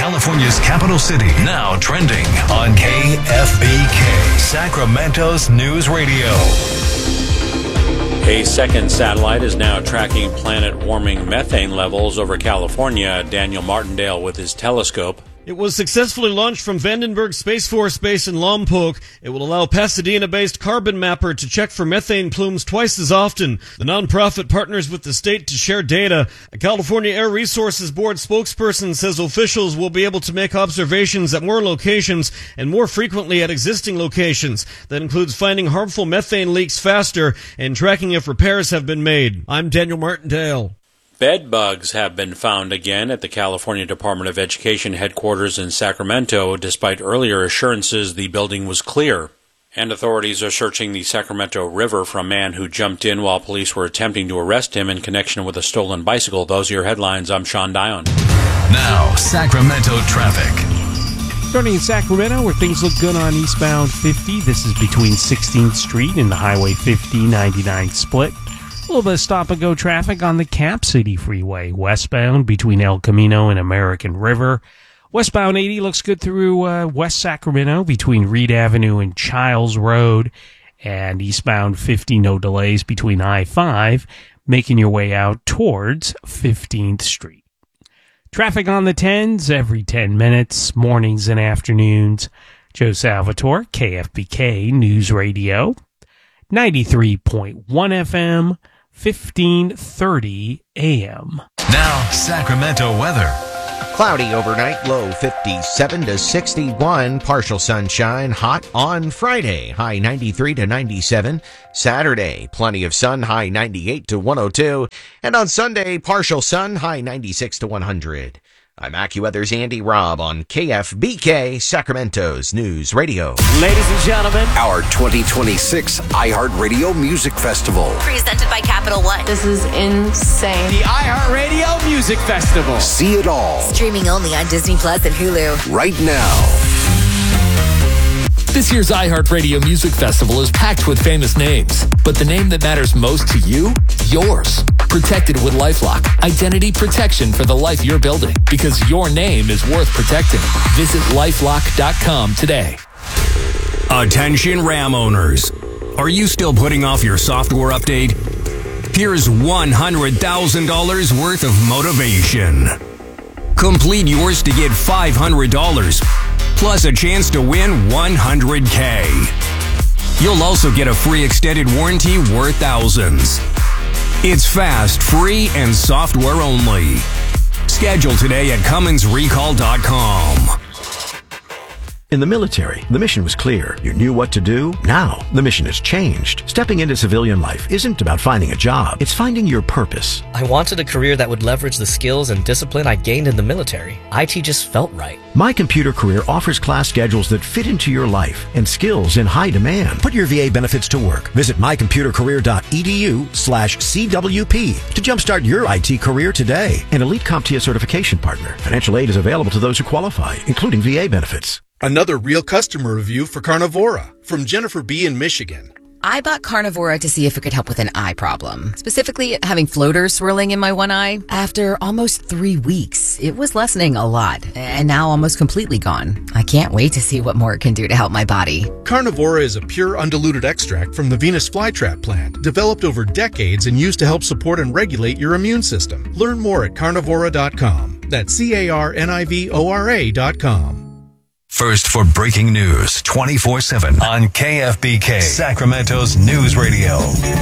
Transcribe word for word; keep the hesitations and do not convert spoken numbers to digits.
California's capital city. Now trending on K F B K, Sacramento's news radio. A second satellite is now tracking planet-warming methane levels over California. Daniel Martindale with his telescope. It was successfully launched from Vandenberg Space Force Base in Lompoc. It will allow Pasadena-based Carbon Mapper to check for methane plumes twice as often. The nonprofit partners with the state to share data. A California Air Resources Board spokesperson says officials will be able to make observations at more locations and more frequently at existing locations. That includes finding harmful methane leaks faster and tracking if repairs have been made. I'm Daniel Martindale. Bed bugs have been found again at the California Department of Education headquarters in Sacramento, despite earlier assurances the building was clear. And authorities are searching the Sacramento River for a man who jumped in while police were attempting to arrest him in connection with a stolen bicycle. Those are your headlines. I'm Sean Dion. Now, Sacramento traffic. Starting in Sacramento, where things look good on eastbound fifty. This is between sixteenth Street and the Highway fifty ninety-nine split. A little bit of stop-and-go traffic on the Cap City Freeway, westbound between El Camino and American River. Westbound eighty looks good through uh, West Sacramento between Reed Avenue and Childs Road. And eastbound fifty, no delays between I five, making your way out towards fifteenth Street. Traffic on the tens every ten minutes, mornings and afternoons. Joe Salvatore, K F B K News Radio, ninety-three point one F M, fifteen thirty A M. Now, Sacramento weather. Cloudy overnight, low fifty-seven to sixty-one. Partial sunshine, hot on Friday, high ninety-three to ninety-seven. Saturday, plenty of sun, high ninety-eight to one oh two. And on Sunday, partial sun, high ninety-six to one hundred. I'm AccuWeather's Andy Robb on K F B K, Sacramento's News Radio. Ladies and gentlemen, our twenty twenty-six iHeartRadio Music Festival. Presented by Capital One. This is insane. The iHeartRadio Music Festival. See it all. Streaming only on Disney Plus and Hulu. Right now. This year's iHeartRadio Music Festival is packed with famous names, but the name that matters most to you? Yours. Protected with LifeLock. Identity protection for the life you're building, because your name is worth protecting. Visit lifelock dot com today. Attention Ram owners. Are you still putting off your software update? Here's one hundred thousand dollars worth of motivation. Complete yours to get five hundred dollars. Plus a chance to win one hundred K. You'll also get a free extended warranty worth thousands. It's fast, free, and software only. Schedule today at Cummins Recall dot com. In the military, the mission was clear. You knew what to do. Now, the mission has changed. Stepping into civilian life isn't about finding a job. It's finding your purpose. I wanted a career that would leverage the skills and discipline I gained in the military. I T just felt right. My Computer Career offers class schedules that fit into your life and skills in high demand. Put your V A benefits to work. Visit my computer career dot e d u slash C W P to jumpstart your I T career today. An Elite CompTIA certification partner. Financial aid is available to those who qualify, including V A benefits. Another real customer review for Carnivora from Jennifer B. in Michigan. I bought Carnivora to see if it could help with an eye problem, specifically having floaters swirling in my one eye. After almost three weeks, it was lessening a lot, and now almost completely gone. I can't wait to see what more it can do to help my body. Carnivora is a pure undiluted extract from the Venus flytrap plant, developed over decades and used to help support and regulate your immune system. Learn more at carnivora dot com. That's C A R N I V O R A dot com. First for breaking news twenty-four seven on K F B K, Sacramento's News Radio.